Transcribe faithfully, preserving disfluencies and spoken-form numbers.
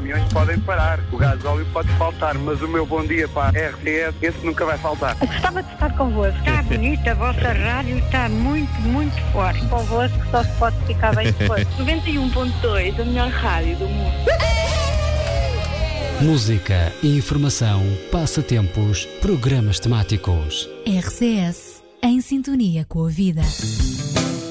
caminhões podem parar, o gasóleo pode faltar, mas o meu bom dia para a R T S, esse nunca vai faltar. Gostava de estar convosco. Está bonita, a vossa rádio está muito, muito forte. Convosco só se pode ficar bem depois. noventa e um ponto dois, a melhor rádio do mundo. Música, informação, passatempos, programas temáticos. R C S, em sintonia com a vida.